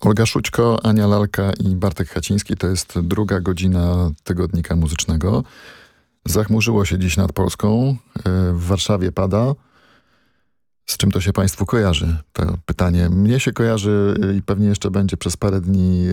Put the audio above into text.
Olga Szućko, Ania Lalka i Bartek Chaciński. To jest druga godzina tygodnika muzycznego. Zachmurzyło się dziś nad Polską. W Warszawie pada. Z czym to się Państwu kojarzy? To pytanie mnie się kojarzy i pewnie jeszcze będzie przez parę dni